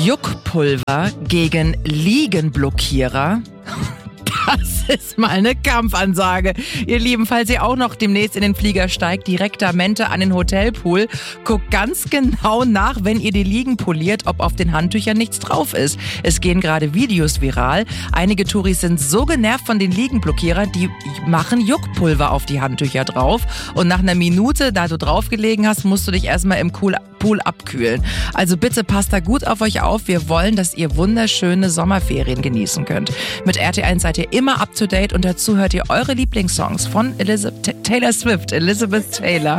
Juckpulver gegen Liegenblockierer. Das ist mal eine Kampfansage. Ihr Lieben, falls ihr auch noch demnächst in den Flieger steigt, direktamente an den Hotelpool, guckt ganz genau nach, wenn ihr die Liegen poliert, ob auf den Handtüchern nichts drauf ist. Es gehen gerade Videos viral. Einige Touris sind so genervt von den Liegenblockierer, die machen Juckpulver auf die Handtücher drauf. Und nach einer Minute, da du drauf gelegen hast, musst du dich erstmal im Pool abkühlen. Also bitte passt da gut auf euch auf. Wir wollen, dass ihr wunderschöne Sommerferien genießen könnt. Mit RT1 seid ihr immer up to date und dazu hört ihr eure Lieblingssongs von Taylor Swift, Elizabeth Taylor.